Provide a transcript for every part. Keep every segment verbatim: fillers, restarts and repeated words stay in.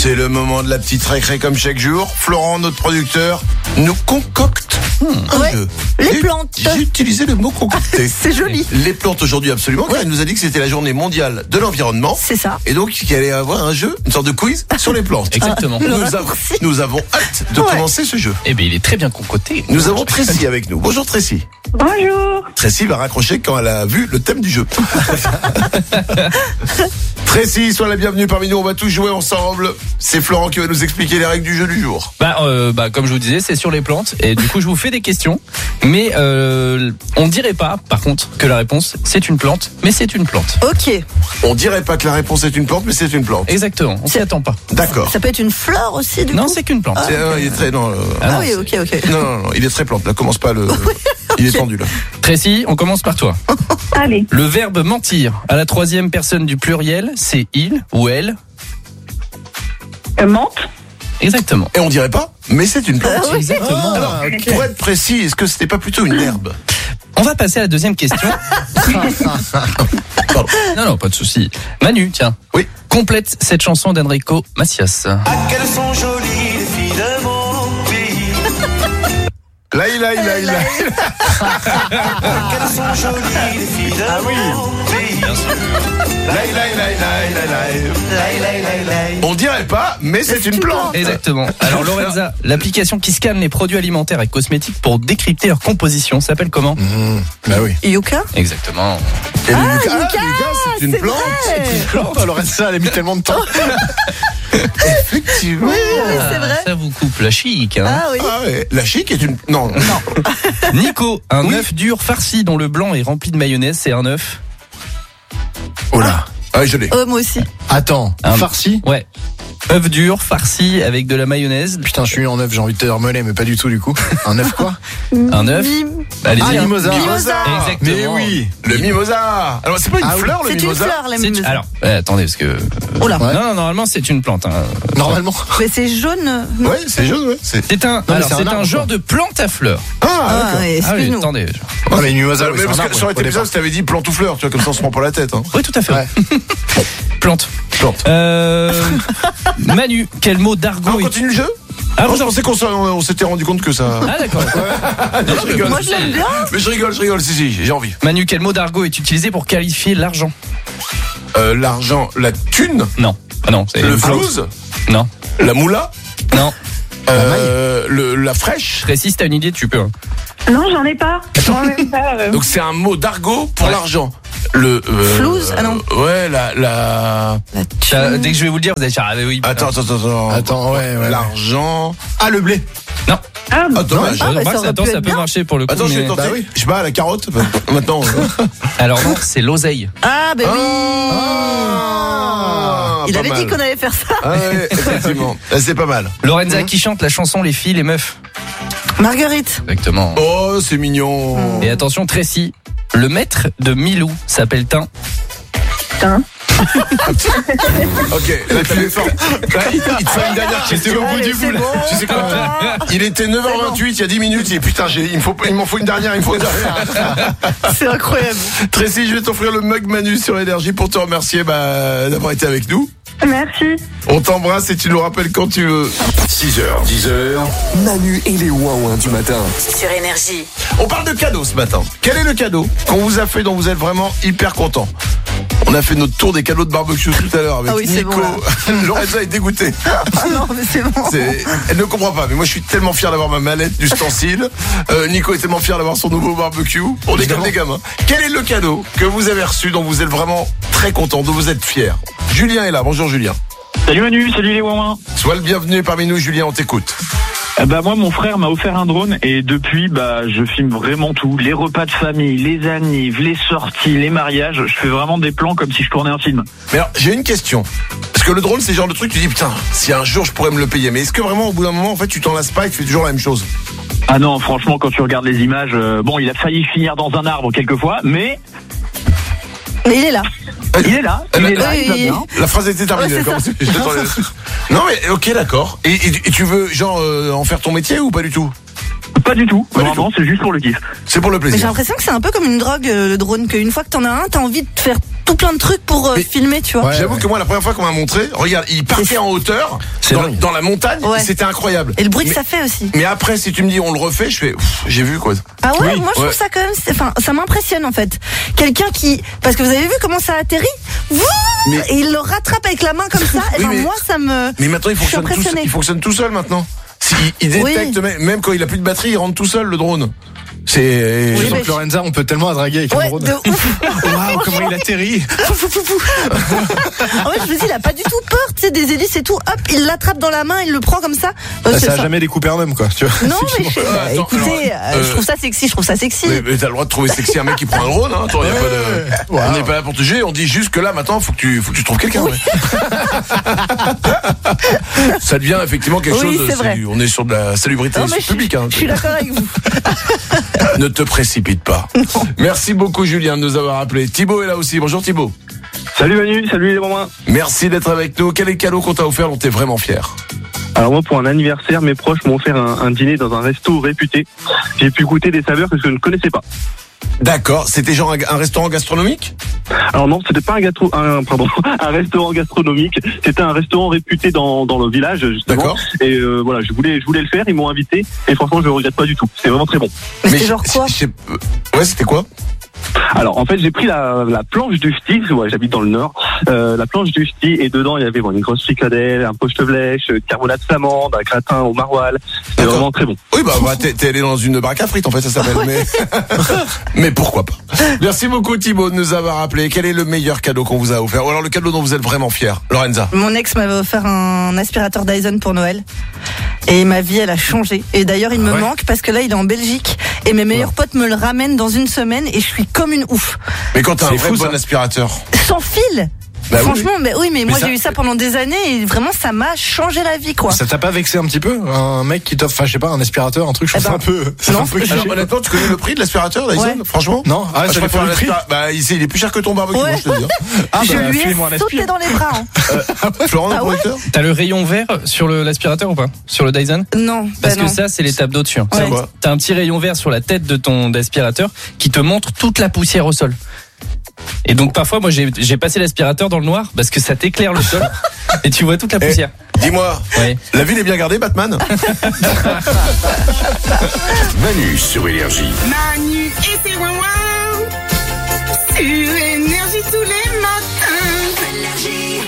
C'est le moment de la petite récré comme chaque jour. Florent, notre producteur, nous concocte un Ouais, jeu. les Et plantes. J'ai utilisé le mot concocter. C'est joli. Les plantes aujourd'hui, absolument. Car il nous a dit que c'était la journée mondiale de l'environnement. C'est ça. Et donc, qu'il allait avoir un jeu, une sorte de quiz sur les plantes. Exactement. Nous, Le avons, raccourci. nous avons hâte de Ouais. commencer ce jeu. Eh bien, il est très bien concoté. Nous avons Tracy avec nous. Bonjour Tracy. Bonjour. Tracy va raccrocher quand elle a vu le thème du jeu. Tracy, sois la bienvenue parmi nous. On va tous jouer ensemble. C'est Florent qui va nous expliquer les règles du jeu du jour. Bah, euh, bah, comme je vous disais, c'est sur les plantes. Et du coup, je vous fais des questions. Mais euh, on ne dirait pas, par contre, que la réponse, c'est une plante. Mais c'est une plante. Ok. On dirait pas que la réponse est une plante, mais c'est une plante. Exactement. On s'y attend pas. D'accord. Ça peut être une fleur aussi, du Non, coup. c'est qu'une plante. C'est- euh, il est très non, euh, Ah, Ah non, oui, c'est- ok, ok. non, non, non, il est très plante. Là, commence pas le. Il est tendu là. Tracy, on commence par toi. Allez. Le verbe mentir à la troisième personne du pluriel, c'est il ou elle. Euh, menthe. Exactement. Et on dirait pas, mais c'est une plante. Ah oui. Exactement. Alors, pour être précis, est-ce que c'était pas plutôt une herbe? On va passer à la deuxième question. Pardon. Non, non, pas de souci. Manu, tiens. Oui. Complète cette chanson d'Enrico Macias. Ah, qu'elles sont jolies les filles de mon pays. Là, il a, il a, il a. Qu'elles sont jolies les filles de mon pays. Là, il a, il a, il a, il a, il a. Laï, laï, laï, laï. On dirait pas, mais c'est une plante. Exactement. Alors Lorenza, l'application qui scanne les produits alimentaires et cosmétiques pour décrypter leur composition s'appelle comment? Mmh, bah oui. Yuka. Exactement. Et le Ah, Lucas, Lucas, c'est une c'est plante. vrai. C'est une plante. Alors ça, elle a mis tellement de temps. Effectivement. Oui, oui, c'est vrai. Ça vous coupe la chic. Hein. Ah oui. Ah ouais. La chic est une. Non. Non. Nico, un Oui. œuf dur farci dont le blanc est rempli de mayonnaise, c'est un œuf. Oh là. Ah, je l'ai. Oh, moi aussi. Attends, Un- farci. Ouais. Œuf dur farci avec de la mayonnaise. Putain, je suis en œuf, j'ai envie de te harmeler, mais pas du tout du coup. Un œuf quoi? Un œuf. Mim- Allez-y. Ah, mimosa. Mimosa. Exactement. Mais oui. Le mimosa. Alors, c'est pas une Ah oui. fleur, le C'est une mimosa? fleur, la C'est- mimosa. Alors, euh, attendez, parce que. Oh là. Ouais. Non, non, normalement, c'est une plante. Hein. Normalement. Mais c'est jaune. non Ouais, c'est jaune, ouais. C'est... C'est un, mais alors, c'est un c'est un arbre, genre quoi. de plante à fleurs. Ah, Ah, d'accord. ouais, Ah oui, excuse-nous. attendez. Ah, mais une mimosa, Euh, oui, mais c'est parce un que arbre, ça aurait été au bizarre départ. si t'avais dit plante ou fleur, tu vois, comme ça on se prend pas la tête. Hein. Oui, tout à fait. Ouais. Plante. Plante. Euh, Manu, quel mot Ah, d'argot on est... continue le jeu? Ah, Moi, bon, je pensais qu'on s'en- on s'était rendu compte que ça. ah d'accord. Non, non, mais rigole. pas Moi, de je l'aime souci. bien. Mais je rigole, je rigole, si, si, j'ai envie. Manu, quel mot d'argot est utilisé pour qualifier l'argent? Euh, l'argent, la thune, Non. Ah non, c'est le une plante. flouze, Non. la moula, Non. euh, le, la fraîche. Précise, t'as une idée, tu peux. hein. Non, j'en ai pas. J'en ai pas. euh. Donc c'est un mot d'argot pour Ouais. l'argent. Le euh, Flouze, ah non. Ouais, la la. La Ça, thune. dès que je vais vous le dire, vous allez dire ah oui. Attends, attends, attends, attends. Attends, ouais, ouais. L'argent. Ah, le blé. Non. Ah, Ah, dommage. Ah, bah, Remarque, ça aurait attends, pu ça être peut bien. marcher pour le coup. Attends, je vais mais- tenter. Bah oui. Je sais pas, la carotte. bah, Maintenant. euh. Alors non, c'est l'oseille. Ah, ben oui. Ah, Il pas avait mal. dit qu'on allait faire ça. Ah ouais, effectivement. Ah, c'est pas mal. Lorenza qui chante la chanson Les filles, les meufs. Marguerite. Exactement. Oh, c'est mignon. Et attention, Tracy, le maître de Milou s'appelle Tin. putain. Ok, là, tu es fort. Là, il, il te fait une dernière question. Allez, c'est bon. Tu sais quoi? Il était neuf heures vingt-huit, il y a dix minutes, et putain, j'ai, il me faut, il m'en faut une dernière, il me faut une dernière. C'est incroyable. Tracy, je vais t'offrir le mug Manu sur Énergie pour te remercier, bah, d'avoir été avec nous. Merci. On t'embrasse et tu nous rappelles quand tu veux. six heures, dix heures, Manu et les ouin-ouin du matin. Sur Énergie. On parle de cadeaux ce matin. Quel est le cadeau qu'on vous a fait dont vous êtes vraiment hyper content? On a fait notre tour des cadeaux de barbecue tout à l'heure avec Ah oui, c'est Nico. bon, Lorenza est dégoûtée. Ah non, mais c'est bon. C'est- Elle ne comprend pas, mais moi je suis tellement fier d'avoir ma mallette d'ustensile. Euh, Nico est tellement fier d'avoir son nouveau barbecue. On est comme des gamins. Quel est le cadeau que vous avez reçu dont vous êtes vraiment très content, dont vous êtes fier? Julien est là. Bonjour Julien. Salut Manu, salut les ouin-ouin. Sois le bienvenu parmi nous, Julien, on t'écoute. Euh, Bah moi mon frère m'a offert un drone et depuis bah je filme vraiment tout, les repas de famille, les annives, les sorties, les mariages, je fais vraiment des plans comme si je tournais un film. Mais alors, j'ai une question. Parce que le drone, c'est le genre de truc, tu dis, putain, si un jour je pourrais me le payer. Mais est-ce que vraiment, au bout d'un moment, en fait, tu t'en lasses pas et tu fais toujours la même chose? Ah non, franchement quand tu regardes les images, euh, bon il a failli finir dans un arbre quelquefois, mais Mais il est là. il est là, il est là, il va Oui. bien. La phrase était terminée. Ouais, c'est d'accord. ça. Je t'attendais là-dessus. Non, mais ok, d'accord. Et, et- et tu veux, genre, euh, en faire ton métier ou pas du tout? Pas du tout, Pas du vraiment c'est juste pour le kiff. C'est pour le Mais j'ai plaisir. l'impression que c'est un peu comme une drogue, euh, le drone, qu'une fois que t'en as un, t'as envie de faire tout plein de trucs pour euh, Mais- filmer, tu vois. Ouais. J'avoue que moi, la première fois qu'on m'a montré, regarde, il partait en hauteur, C'est dans, dingue. dans la montagne, Ouais. et c'était incroyable. Et le bruit mais, que ça fait aussi. mais après, si tu me dis on le refait, je fais, pff, j'ai vu quoi. Ah ouais, Oui, moi je ouais. trouve ça quand même, c'est- enfin, ça m'impressionne en fait. Quelqu'un qui, parce que vous avez vu comment ça atterrit, Wouh Mais- et il le rattrape avec la main comme ça. Et Oui, ben mais- moi ça me. Mais maintenant, il Je suis fonctionne, tout, impressionnée. il fonctionne tout seul maintenant. Si, il Oui. détecte, même, même quand il a plus de batterie, il rentre tout seul le drone. C'est. Oui, Par mais- exemple, Lorenza, on peut tellement la draguer avec un Ouais, drone. de ouf. Waouh, comment il atterrit. En fait, je me dis, il a pas du tout peur, tu sais, des hélices et tout. Hop, il l'attrape dans la main, il le prend comme ça. Euh, Bah, c'est ça a ça. jamais découpé un homme, quoi. Tu vois. Non, mais je sais- bah, Attends, écoutez, alors, euh, euh, je trouve ça sexy, je trouve ça sexy. Mais, mais t'as le droit de trouver sexy un mec qui prend un drone, hein. Attends, y a pas de... Wow. On n'est pas là pour te juger, on dit juste que là, maintenant, faut que tu, faut que tu trouves quelqu'un. ouais. Ça devient effectivement quelque Oui, chose. c'est vrai. du- on est sur de la salubrité Non, mais je, publique. Hein. je suis d'accord avec vous. Ne te précipite pas. Merci beaucoup, Julien, de nous avoir appelé. Thibaut est là aussi. Bonjour, Thibaut. Salut Manu, salut les mamans. Merci d'être avec nous. Quel est le cadeau qu'on t'a offert dont t'es vraiment fier? Alors moi pour un anniversaire, mes proches m'ont offert un, un dîner dans un resto réputé. J'ai pu goûter des saveurs que je ne connaissais pas. D'accord. C'était genre un, un restaurant gastronomique? Alors non, c'était pas un gâteau, un, pardon, un restaurant gastronomique. C'était un restaurant réputé dans, dans le village justement. D'accord. Et euh, voilà, je voulais, je voulais le faire. Ils m'ont invité et franchement, je le regrette pas du tout. C'était vraiment très bon. Mais c'était genre je- quoi je sais- euh, Ouais, c'était quoi? Alors en fait, j'ai pris la, la planche du ch'ti. Ouais, j'habite dans le nord. Euh, la planche du ch'ti et dedans il y avait bon, une grosse fricadelle, un poche de blèche, carbonate flamande, un gratin au maroilles. C'était D'accord. vraiment très bon. Oui, bah, bah t'es, t'es allé dans une baraque à frites, en fait, ça s'appelle. Mais... mais pourquoi pas. Merci beaucoup, Thibaut, de nous avoir appelé. Quel est le meilleur cadeau qu'on vous a offert? Ou alors le cadeau dont vous êtes vraiment fier? Lorenza. Mon ex m'avait offert un aspirateur Dyson pour Noël. Et ma vie, elle a changé. Et d'ailleurs, il me ouais manque parce que là, il est en Belgique. Et mes meilleurs potes me le ramènent dans une semaine et je suis comme une ouf. Mais quand t'as un C'est vrai fou, bon ça. aspirateur. Sans fil. Bah oui. Franchement, mais oui, mais, moi ça- j'ai eu ça pendant des années et vraiment ça m'a changé la vie, quoi. Ça t'a pas vexé un petit peu? Un mec qui t'offre, enfin, je sais pas, un aspirateur, un truc, je Eh trouve ça ben, un peu, c'est non, un peu cliché. Alors, honnêtement, tu connais le prix de l'aspirateur, Dyson? Ouais. Franchement? Non? Ah, je ça préfère dépend du prix. l'aspirateur. Bah, il, il est plus cher que ton barbecue, Ouais. moi, je te le dis. Ah, je bah, lui ai filez-moi un sauté aspire. dans les bras. Hein. Florent, le Ah ouais producteur? T'as le rayon vert sur le- l'aspirateur ou pas? Sur le Dyson? Non, Parce bah que non. ça, c'est l'étape d'au-dessus. Ouais. C'est quoi? T'as un petit rayon vert sur la tête de ton aspirateur qui te montre toute la poussière au sol. Et donc parfois, moi, j'ai j'ai passé l'aspirateur dans le noir parce que ça t'éclaire le sol et tu vois toute la Eh, poussière. dis-moi, Ouais. la ville est bien gardée, Batman? Manu sur Énergie. Manu et ses ouin sur Énergie tous les matins. Énergie.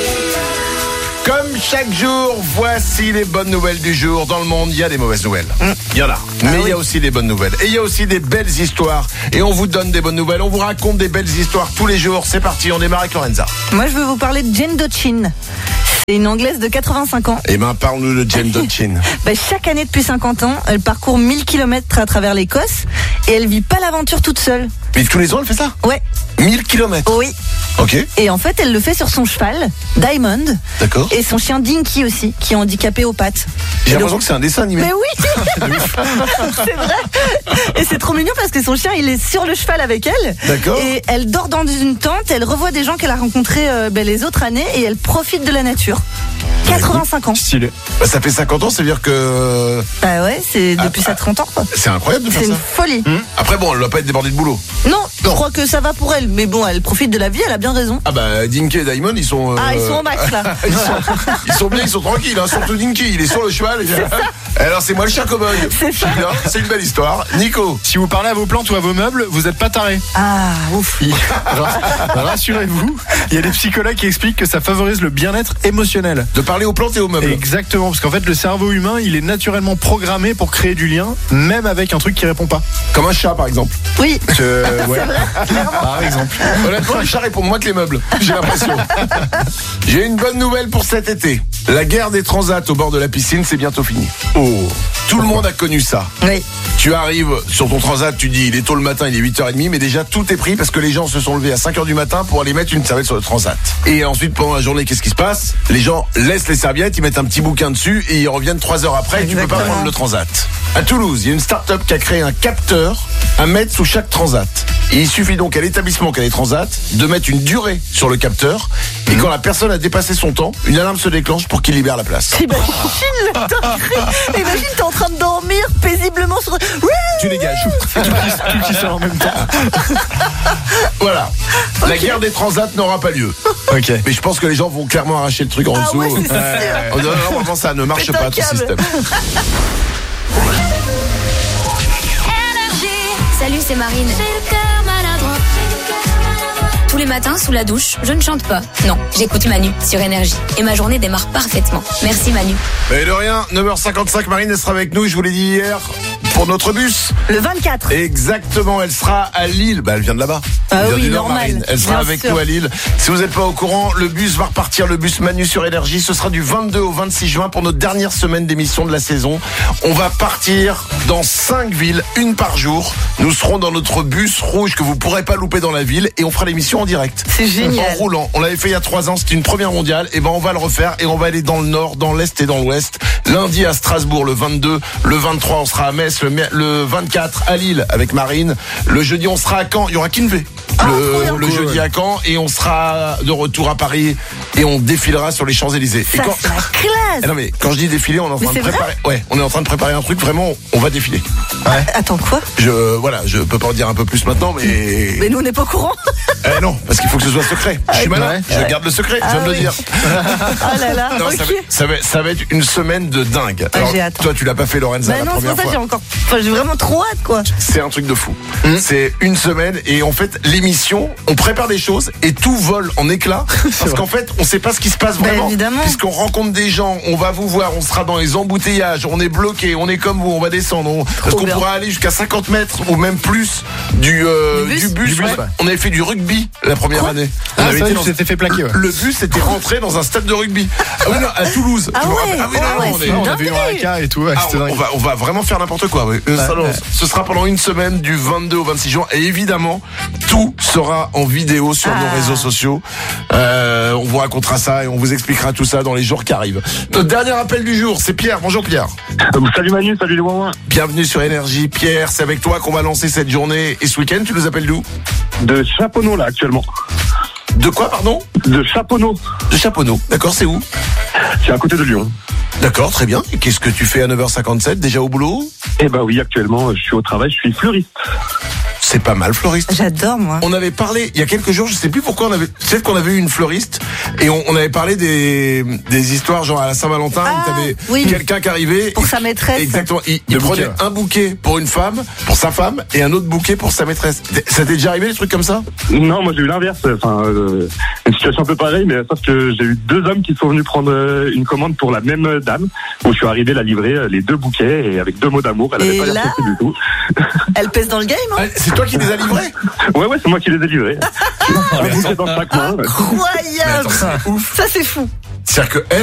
Comme chaque jour, voici les bonnes nouvelles du jour. Dans le monde, il y a des mauvaises nouvelles. Il y en a. Mais il y a aussi des bonnes nouvelles. Et il y a aussi des belles histoires. Et on vous donne des bonnes nouvelles. On vous raconte des belles histoires tous les jours. C'est parti, on démarre avec Lorenza. Moi, je veux vous parler de Jane Dochin. C'est une Anglaise de quatre-vingt-cinq ans. Eh ben, parle-nous de Jane Dochin. Bah, chaque année depuis cinquante ans, elle parcourt mille kilomètres à travers l'Écosse et elle vit pas l'aventure toute seule. Mais tous les ans, elle fait ça? Ouais, mille kilomètres. oui. Ok, Et en fait, elle le fait sur son cheval, Diamond, d'accord. et son chien Dinky aussi, qui est handicapé aux pattes. J'ai Et l'impression donc- que c'est un dessin animé. Mais oui, c'est vrai. Et c'est trop mignon parce que son chien, il est sur le cheval avec elle. D'accord. Et elle dort dans une tente. Elle revoit des gens qu'elle a rencontrés euh, ben, les autres années et elle profite de la nature. quatre-vingt-cinq ans. Stylé. Bah, ça fait cinquante ans, ça veut dire que Bah ouais, c'est depuis Ah, ses trente ans, quoi. c'est incroyable de faire C'est une ça. folie. Après, bon, elle doit pas être débordée de boulot. Non, je crois que ça va pour elle. Mais bon, elle profite de la vie, elle a bien raison. Ah bah, Dinky et Diamond, ils sont... euh, Ah, ils sont au max, là. ils, sont, ils sont bien, ils sont tranquilles, hein, surtout Dinky, il est sur le cheval. Et alors c'est moi le chien cow-boy. C'est ça. Là, c'est une belle histoire. Nico. Si vous parlez à vos plantes ou à vos meubles, vous êtes pas tarés. Ah, ouf. Il- Rassurez-vous, il y a des psychologues qui expliquent que ça favorise le bien-être émotionnel. De parler aux plantes et aux meubles. Exactement, parce qu'en fait, le cerveau humain, il est naturellement programmé pour créer du lien, même avec un truc qui répond pas. Comme un chat par exemple. Oui. Euh, ouais. Par exemple. Honnêtement, les chats répondent moins que les meubles. J'ai l'impression. J'ai une bonne nouvelle pour cet été. La guerre des transats au bord de la piscine, c'est bientôt fini. Oh. Tout le monde a connu ça. Oui. Tu arrives sur ton transat, tu dis il est tôt le matin, il est huit heures trente, mais déjà tout est pris parce que les gens se sont levés à cinq heures du matin pour aller mettre une serviette sur le transat. Et ensuite pendant la journée, qu'est-ce qui se passe? Les gens laissent les serviettes, ils mettent un petit bouquin dessus et ils reviennent trois heures après et tu peux pas Exactement. prendre le transat. À Toulouse, il y a une start-up qui a créé un capteur à mettre sous chaque transat. Et il suffit donc à l'établissement Calais Transat de mettre une durée sur le capteur. Et quand la personne a dépassé son temps, une alarme se déclenche pour qu'il libère la place. Imagine le dinguerie. Imagine, t'es en train de dormir paisiblement sur... Tu dégages. Tout qui sort en même temps. Voilà. La Ok. guerre des transats n'aura pas lieu. Ok. Mais je pense que les gens vont clairement arracher le truc en Ah dessous. ouais, c'est sûr. Oh, non, non, vraiment, ça ne marche Pète un pas, ton câble. système. Salut, c'est Marine. Tous les matins, sous la douche, je ne chante pas. Non, j'écoute Manu sur Énergie. Et ma journée démarre parfaitement. Merci Manu. Mais de rien, neuf heures cinquante-cinq, Marine, elle sera avec nous, je vous l'ai dit hier, pour notre bus. Le vingt-quatre. Exactement, elle sera à Lille. Bah, elle vient de là-bas. Ah Elle vient oui, du Nord, normal. Marine. Elle sera Bien avec sûr. nous à Lille. Si vous n'êtes pas au courant, le bus va repartir, le bus Manu sur Énergie. Ce sera du vingt-deux au vingt-six juin pour notre dernière semaine d'émission de la saison. On va partir dans cinq villes, une par jour. Nous serons dans notre bus rouge que vous pourrez pas louper dans la ville et on fera l'émission en direct. C'est En génial. roulant. On l'avait fait il y a trois ans, c'était une première mondiale. Et ben on va le refaire et on va aller dans le nord, dans l'est et dans l'ouest. Lundi à Strasbourg le vingt-deux, le vingt-trois on sera à Metz, le, le vingt-quatre à Lille avec Marine. Le jeudi on sera à Caen, il y aura Kinvé. Ah, trop Le, bien. le Cool, jeudi ouais. à Caen et on sera de retour à Paris et on défilera sur les Champs-Élysées. Et Ça, quand... c'est la classe. Eh non mais quand je dis défiler, on est en Mais train de c'est vrai préparer. Ouais, on est en train de préparer un truc vraiment. On va défiler. Attends, quoi? Je voilà, je peux pas en dire un peu plus maintenant, mais. Mais nous, on n'est pas au courant. Eh non, parce qu'il faut que ce soit secret. Je suis malin. ouais. Je garde le secret. Je viens Ah de le oui. dire. Ah là là, Non, ok. ça, va, ça, va, ça va être une semaine de dingue. Ah, j'ai hâte. toi, tu l'as pas fait, Lorenza, Bah la non, c'est première pour ça que j'ai fois. encore. Enfin, j'ai vraiment trop hâte, quoi. C'est un truc de fou. C'est une semaine et en fait, l'émission, on prépare des choses et tout vole en éclats parce qu'en fait, on sait pas ce qui se passe Bah, vraiment. évidemment. Puisqu'on rencontre des gens, on va vous voir, on sera dans les embouteillages, on est bloqué, on est comme vous, on va descendre. On- parce qu'on bien. pourra aller jusqu'à cinquante mètres ou même plus du, euh, Du bus du bus. Du bus, Ouais. ouais. On avait fait du rugby la première Quoi année. Ah, on avait ça, été il dans- s'était fait plaquer, ouais. Le bus était rentré dans un stade de rugby. Ah oui, non, à Toulouse. Ah Je me ouais, rappelle. Ah oui, ouais, non, ouais, on c'est est- On dingue. avait eu un haka et tout, ouais, ah, c'était on, dingue. on va, on va vraiment faire n'importe quoi. Oui. Euh, ça, ouais. Ce sera pendant une semaine du vingt-deux au vingt-six juin et évidemment tout sera en vidéo sur nos Ah. réseaux sociaux. Euh, on vous racontera ça et on vous expliquera tout ça dans les jours qui arrivent. Notre dernier appel du jour, c'est Pierre. Bonjour Pierre. Euh, Salut Manu, salut les Wouin. Bienvenue sur Énergie. Pierre, c'est avec toi qu'on va lancer cette journée et ce week-end. Tu nous appelles d'où? De Chaponneau là actuellement. De quoi, pardon? De Chaponneau. De Chaponneau. D'accord, c'est où? C'est à côté de Lyon. D'accord, très bien. Et qu'est-ce que tu fais à neuf heures cinquante-sept? Déjà au boulot? Eh ben oui, actuellement, je suis au travail, je suis fleuriste. C'est pas mal, fleuriste. J'adore, moi. On avait parlé il y a quelques jours, je sais plus pourquoi on avait, peut-être qu'on avait eu une fleuriste et on, on avait parlé des, des histoires genre à la Saint-Valentin Ah, où t'avais oui. quelqu'un qui arrivait. Pour sa maîtresse. Exactement. Il, il Deux prenait bouquets, ouais. un bouquet pour une femme, pour sa femme et un autre bouquet pour sa maîtresse. Ça t'est déjà arrivé des trucs comme ça? Non, moi j'ai eu l'inverse. Enfin, euh, une situation un peu pareille, mais sauf que j'ai eu deux hommes qui sont venus prendre euh, une commande pour la même dame. Où je suis arrivé la livrer euh, les deux bouquets et avec deux mots d'amour. Elle avait Et pas l'air là pressée du tout. Elle pèse dans le game, hein. Ah, c'est toi qui les as livrés? Ouais, ouais, c'est moi qui les ai livrés. Un bouquet dans chaque main. Mais Incroyable. attends, c'est ouf. Ça, c'est fou. C'est-à-dire que elle,